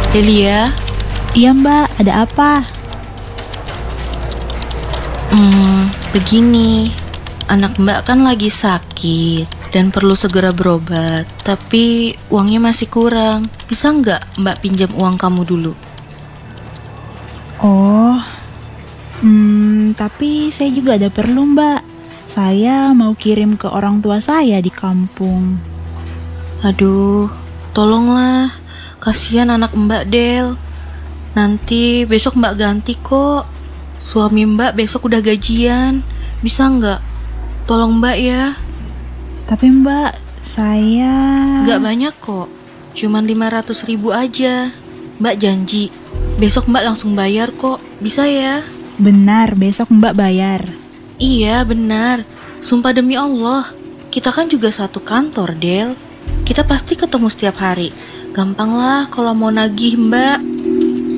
Delia, Iya mbak, ada apa? begini. Anak mbak kan lagi sakit dan perlu segera berobat. Tapi uangnya masih kurang. Bisa nggak mbak pinjam uang kamu dulu? Oh, tapi saya juga ada perlu mbak. Saya mau kirim ke orang tua saya di kampung. Aduh, tolonglah. Kasihan anak mbak Del. Nanti besok mbak ganti kok. Suami mbak besok udah gajian. Bisa nggak? Tolong mbak ya. Tapi mbak, saya... Nggak banyak kok. Cuman 500.000 aja. Mbak janji. Besok mbak langsung bayar kok. Bisa ya? Benar, besok mbak bayar. Iya benar. Sumpah demi Allah. Kita kan juga satu kantor, Del. Kita pasti ketemu setiap hari. Gampang lah kalau mau nagih mbak.